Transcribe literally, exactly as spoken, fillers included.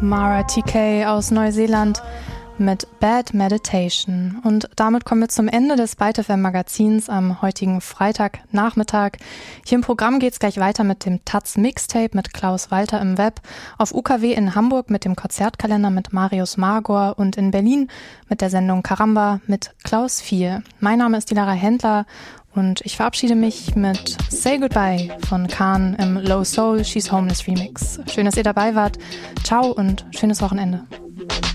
Mara T K aus Neuseeland mit Bad Meditation. Und damit kommen wir zum Ende des Byte F M Magazins am heutigen Freitagnachmittag. Hier im Programm geht's gleich weiter mit dem Taz Mixtape mit Klaus Walter im Web, auf U K W in Hamburg mit dem Konzertkalender mit Marius Magor und in Berlin mit der Sendung Karamba mit Klaus vier. Mein Name ist die Lara Händler und ich verabschiede mich mit Say Goodbye von Khan im Low Soul She's Homeless Remix. Schön, dass ihr dabei wart. Ciao und schönes Wochenende.